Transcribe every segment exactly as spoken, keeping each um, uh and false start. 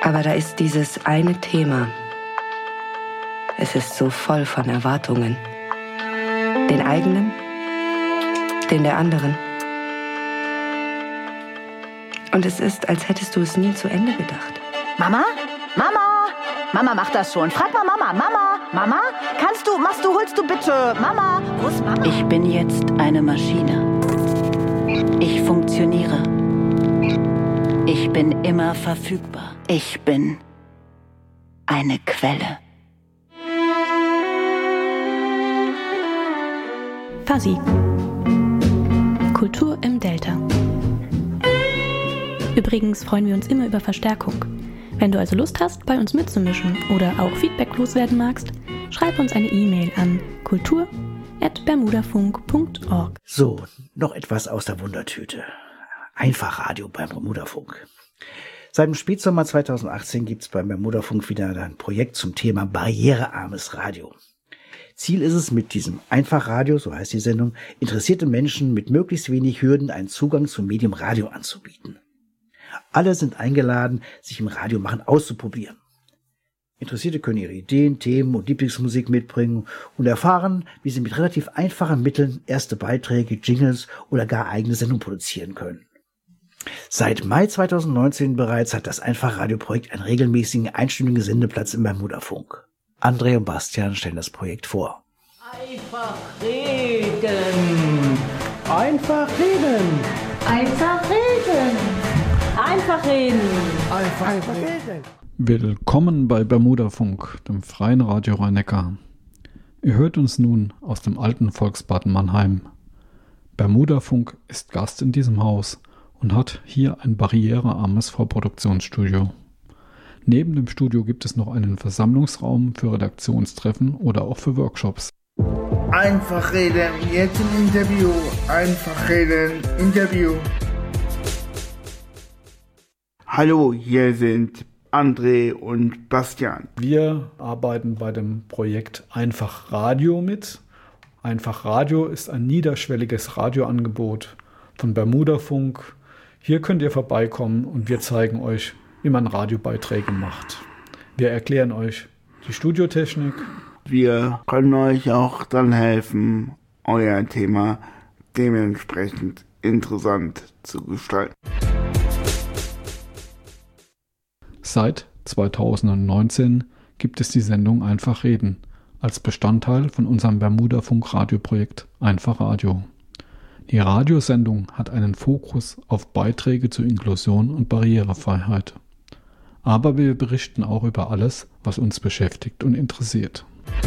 Aber da ist dieses eine Thema. Es ist so voll von Erwartungen. Den eigenen, den der anderen. Und es ist, als hättest du es nie zu Ende gedacht. Mama? Mama? Mama macht das schon. Frag mal Mama. Mama? Mama? Kannst du, machst du, holst du bitte? Mama? Wo ist Mama? Ich bin jetzt eine Maschine. Ich funktioniere. Ich bin immer verfügbar. Ich bin eine Quelle. Fuzzy. Kultur im Delta. Übrigens freuen wir uns immer über Verstärkung. Wenn du also Lust hast, bei uns mitzumischen oder auch Feedback loswerden magst, schreib uns eine E-Mail an kultur at bermudafunk punkt org. So, noch etwas aus der Wundertüte. Einfachradio beim Bermudafunk. Seit dem Spätsommer zweitausendachtzehn gibt es beim Bermudafunk wieder ein Projekt zum Thema barrierearmes Radio. Ziel ist es, mit diesem Einfachradio, so heißt die Sendung, interessierte Menschen mit möglichst wenig Hürden einen Zugang zum Medium Radio anzubieten. Alle sind eingeladen, sich im Radiomachen auszuprobieren. Interessierte können ihre Ideen, Themen und Lieblingsmusik mitbringen und erfahren, wie sie mit relativ einfachen Mitteln erste Beiträge, Jingles oder gar eigene Sendungen produzieren können. Seit Mai zweitausendneunzehn bereits hat das Einfachradio-Projekt einen regelmäßigen einstündigen Sendeplatz im Bermudafunk. André und Bastian stellen das Projekt vor. Einfach reden. Einfach reden. Einfach reden. Einfach reden. Einfach, einfach reden. Willkommen bei Bermudafunk, dem freien Radio Rhein-Neckar. Ihr hört uns nun aus dem alten Volksbad Mannheim. Bermudafunk ist Gast in diesem Haus und hat hier ein barrierearmes Vorproduktionsstudio. Neben dem Studio gibt es noch einen Versammlungsraum für Redaktionstreffen oder auch für Workshops. Einfach reden, jetzt im Interview. Einfach reden, Interview. Hallo, hier sind André und Bastian. Wir arbeiten bei dem Projekt Einfach Radio mit. Einfach Radio ist ein niederschwelliges Radioangebot von Bermudafunk. Hier könnt ihr vorbeikommen und wir zeigen euch, wie man Radiobeiträge macht. Wir erklären euch die Studiotechnik. Wir können euch auch dann helfen, euer Thema dementsprechend interessant zu gestalten. Seit zweitausendneunzehn gibt es die Sendung Einfach Reden als Bestandteil von unserem Bermudafunk-Radioprojekt Einfach Radio. Die Radiosendung hat einen Fokus auf Beiträge zur Inklusion und Barrierefreiheit. Aber wir berichten auch über alles, was uns beschäftigt und interessiert.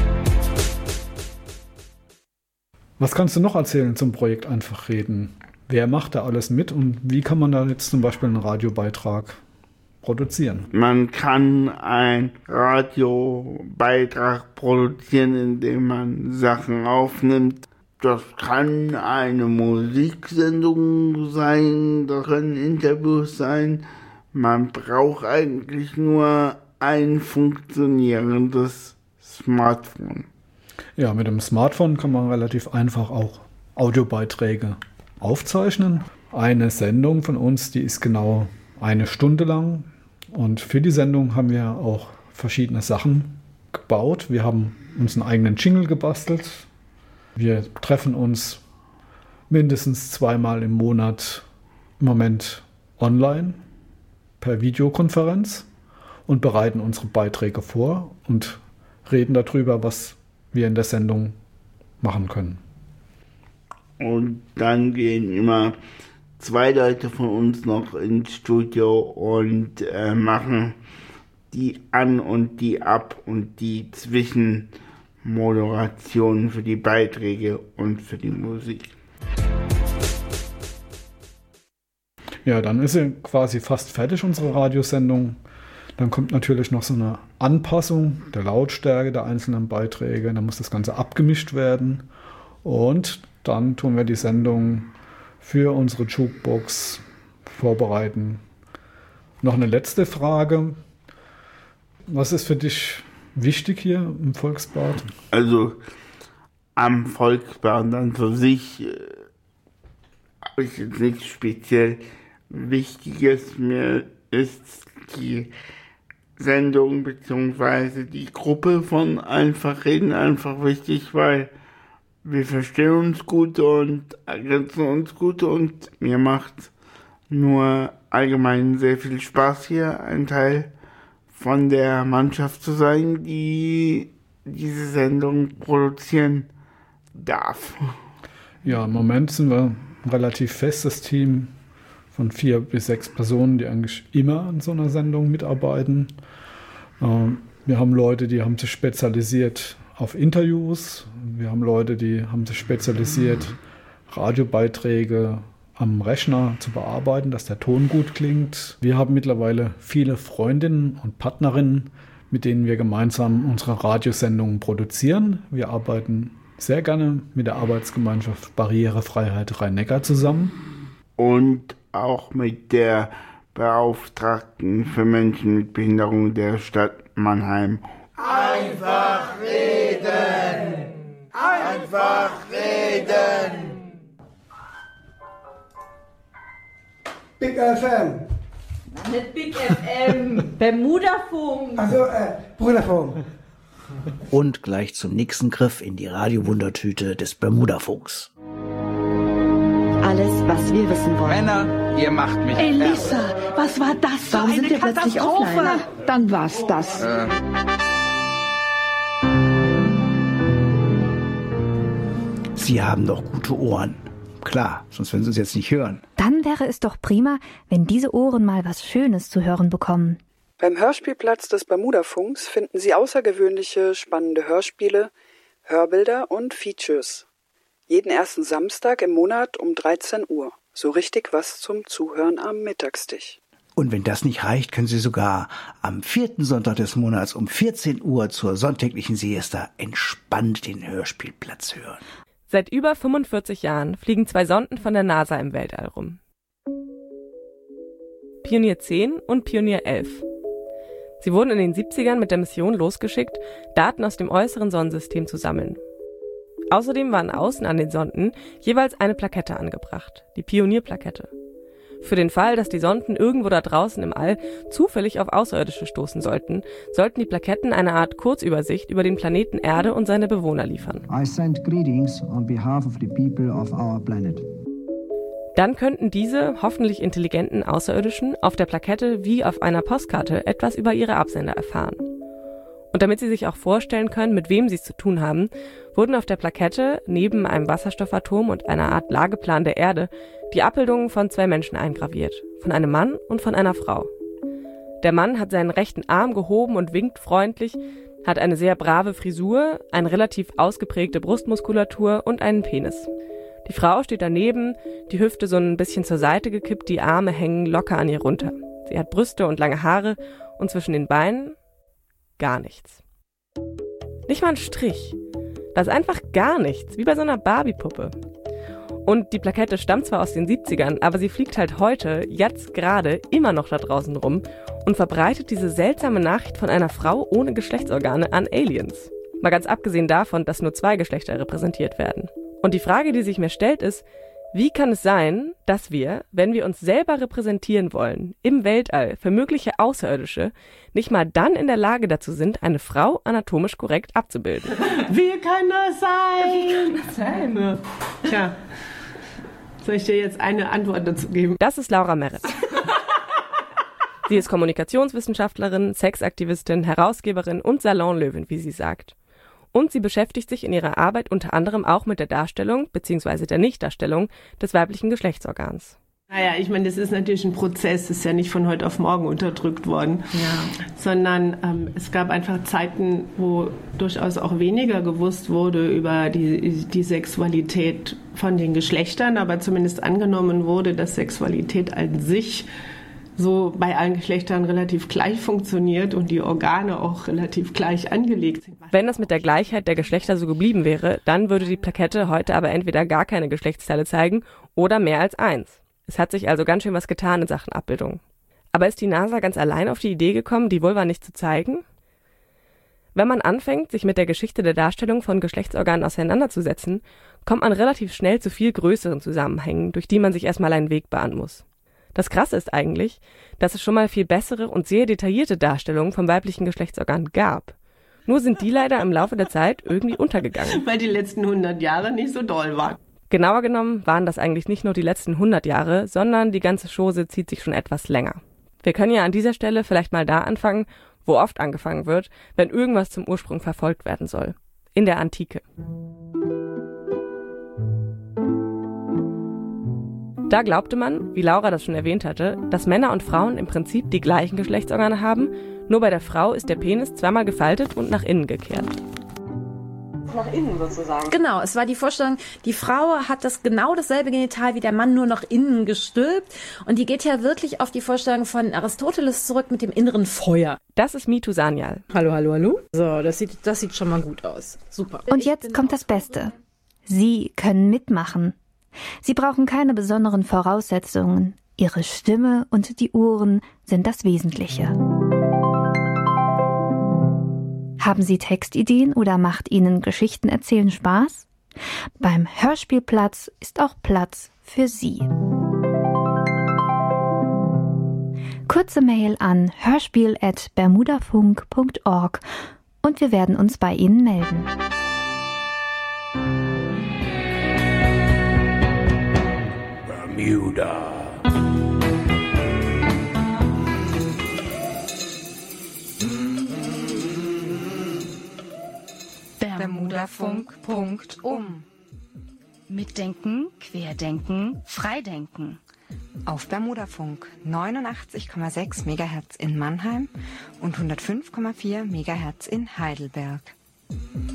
Was kannst du noch erzählen zum Projekt Einfach Reden? Wer macht da alles mit und wie kann man da jetzt zum Beispiel einen Radiobeitrag produzieren? Man kann einen Radiobeitrag produzieren, indem man Sachen aufnimmt. Das kann eine Musiksendung sein, das können Interviews sein. Man braucht eigentlich nur ein funktionierendes Smartphone. Ja, mit dem Smartphone kann man relativ einfach auch Audiobeiträge aufzeichnen. Eine Sendung von uns, die ist genau eine Stunde lang. Und für die Sendung haben wir auch verschiedene Sachen gebaut. Wir haben uns einen eigenen Jingle gebastelt. Wir treffen uns mindestens zweimal im Monat im Moment online per Videokonferenz und bereiten unsere Beiträge vor und reden darüber, was wir in der Sendung machen können. Und dann gehen immer zwei Leute von uns noch ins Studio und äh, machen die An- und die Ab- und die Zwischenmoderationen für die Beiträge und für die Musik. Ja, dann ist sie quasi fast fertig, unsere Radiosendung. Dann kommt natürlich noch so eine Anpassung der Lautstärke der einzelnen Beiträge. Dann muss das Ganze abgemischt werden. Und dann tun wir die Sendung für unsere Jukebox vorbereiten. Noch eine letzte Frage. Was ist für dich wichtig hier im Volksbad? Also am Volksbad an für sich äh, habe ich jetzt nichts speziell Wichtiges. Mir ist die Sendung bzw. die Gruppe von Einfach Reden einfach wichtig, weil wir verstehen uns gut und ergänzen uns gut und mir macht nur allgemein sehr viel Spaß hier, ein Teil von der Mannschaft zu sein, die diese Sendung produzieren darf. Ja, im Moment sind wir ein relativ festes Team von vier bis sechs Personen, die eigentlich immer an so einer Sendung mitarbeiten. Wir haben Leute, die haben sich spezialisiert auf Interviews. Wir haben Leute, die haben sich spezialisiert, Radiobeiträge am Rechner zu bearbeiten, dass der Ton gut klingt. Wir haben mittlerweile viele Freundinnen und Partnerinnen, mit denen wir gemeinsam unsere Radiosendungen produzieren. Wir arbeiten sehr gerne mit der Arbeitsgemeinschaft Barrierefreiheit Rhein-Neckar zusammen. Und auch mit der Beauftragten für Menschen mit Behinderung der Stadt Mannheim. Einfach reden! Einfach reden! Big F M. Nicht Big F M, Bermudafunk. Also, äh, Brüderfunk. Und gleich zum nächsten Griff in die Radiowundertüte des Bermudafunks. Alles, was wir wissen wollen. Männer, ihr macht mich Elisa, was war das? Warum sind wir plötzlich offline? Dann war's das. Äh. Sie haben doch gute Ohren. Klar, sonst würden Sie uns jetzt nicht hören. Dann wäre es doch prima, wenn diese Ohren mal was Schönes zu hören bekommen. Beim Hörspielplatz des Bermudafunks finden Sie außergewöhnliche, spannende Hörspiele, Hörbilder und Features. Jeden ersten Samstag im Monat um dreizehn Uhr. So richtig was zum Zuhören am Mittagstisch. Und wenn das nicht reicht, können Sie sogar am vierten Sonntag des Monats um vierzehn Uhr zur sonntäglichen Siesta entspannt den Hörspielplatz hören. Seit über fünfundvierzig Jahren fliegen zwei Sonden von der NASA im Weltall rum. Pionier zehn und Pionier elf. Sie wurden in den siebzigern mit der Mission losgeschickt, Daten aus dem äußeren Sonnensystem zu sammeln. Außerdem waren außen an den Sonden jeweils eine Plakette angebracht, die Pionierplakette. Für den Fall, dass die Sonden irgendwo da draußen im All zufällig auf Außerirdische stoßen sollten, sollten die Plaketten eine Art Kurzübersicht über den Planeten Erde und seine Bewohner liefern. I send greetings on behalf of the people of our planet. Dann könnten diese hoffentlich intelligenten Außerirdischen auf der Plakette wie auf einer Postkarte etwas über ihre Absender erfahren. Und damit sie sich auch vorstellen können, mit wem sie es zu tun haben, wurden auf der Plakette neben einem Wasserstoffatom und einer Art Lageplan der Erde die Abbildungen von zwei Menschen eingraviert, von einem Mann und von einer Frau. Der Mann hat seinen rechten Arm gehoben und winkt freundlich, hat eine sehr brave Frisur, eine relativ ausgeprägte Brustmuskulatur und einen Penis. Die Frau steht daneben, die Hüfte so ein bisschen zur Seite gekippt, die Arme hängen locker an ihr runter. Sie hat Brüste und lange Haare und zwischen den Beinen gar nichts. Nicht mal ein Strich. Das ist einfach gar nichts, wie bei so einer Barbie-Puppe. Und die Plakette stammt zwar aus den siebzigern, aber sie fliegt halt heute, jetzt gerade, immer noch da draußen rum und verbreitet diese seltsame Nachricht von einer Frau ohne Geschlechtsorgane an Aliens. Mal ganz abgesehen davon, dass nur zwei Geschlechter repräsentiert werden. Und die Frage, die sich mir stellt, ist, wie kann es sein, dass wir, wenn wir uns selber repräsentieren wollen, im Weltall für mögliche Außerirdische, nicht mal dann in der Lage dazu sind, eine Frau anatomisch korrekt abzubilden? Wie kann das sein? Wie kann das sein? Tja, soll ich dir jetzt eine Antwort dazu geben? Das ist Laura Meritz. Sie ist Kommunikationswissenschaftlerin, Sexaktivistin, Herausgeberin und Salonlöwin, wie sie sagt. Und sie beschäftigt sich in ihrer Arbeit unter anderem auch mit der Darstellung bzw. der Nichtdarstellung des weiblichen Geschlechtsorgans. Naja, ich meine, das ist natürlich ein Prozess, das ist ja nicht von heute auf morgen unterdrückt worden, ja. sondern ähm, es gab einfach Zeiten, wo durchaus auch weniger gewusst wurde über die, die Sexualität von den Geschlechtern, aber zumindest angenommen wurde, dass Sexualität an sich so bei allen Geschlechtern relativ gleich funktioniert und die Organe auch relativ gleich angelegt sind. Wenn das mit der Gleichheit der Geschlechter so geblieben wäre, dann würde die Plakette heute aber entweder gar keine Geschlechtsteile zeigen oder mehr als eins. Es hat sich also ganz schön was getan in Sachen Abbildung. Aber ist die NASA ganz allein auf die Idee gekommen, die Vulva nicht zu zeigen? Wenn man anfängt, sich mit der Geschichte der Darstellung von Geschlechtsorganen auseinanderzusetzen, kommt man relativ schnell zu viel größeren Zusammenhängen, durch die man sich erstmal einen Weg bahnen muss. Das Krasse ist eigentlich, dass es schon mal viel bessere und sehr detaillierte Darstellungen vom weiblichen Geschlechtsorgan gab. Nur sind die leider im Laufe der Zeit irgendwie untergegangen. Weil die letzten hundert Jahre nicht so doll waren. Genauer genommen waren das eigentlich nicht nur die letzten hundert Jahre, sondern die ganze Chose zieht sich schon etwas länger. Wir können ja an dieser Stelle vielleicht mal da anfangen, wo oft angefangen wird, wenn irgendwas zum Ursprung verfolgt werden soll. In der Antike. Da glaubte man, wie Laura das schon erwähnt hatte, dass Männer und Frauen im Prinzip die gleichen Geschlechtsorgane haben, nur bei der Frau ist der Penis zweimal gefaltet und nach innen gekehrt. Nach innen sozusagen. Genau, es war die Vorstellung, die Frau hat das genau dasselbe Genital wie der Mann, nur nach innen gestülpt. Und die geht ja wirklich auf die Vorstellung von Aristoteles zurück mit dem inneren Feuer. Das ist Mitu Sanyal. Hallo, hallo, hallo. So, das sieht, das sieht schon mal gut aus. Super. Und jetzt kommt das Beste. Sie können mitmachen. Sie brauchen keine besonderen Voraussetzungen. Ihre Stimme und die Ohren sind das Wesentliche. Haben Sie Textideen oder macht Ihnen Geschichten erzählen Spaß? Beim Hörspielplatz ist auch Platz für Sie. Kurze Mail an hörspiel at bermudafunk punkt org und wir werden uns bei Ihnen melden. Bermuda. bermudafunk punkt um. Mitdenken, querdenken, freidenken. Auf Bermudafunk neunundachtzig Komma sechs Megahertz in Mannheim und hundertfünf Komma vier Megahertz in Heidelberg.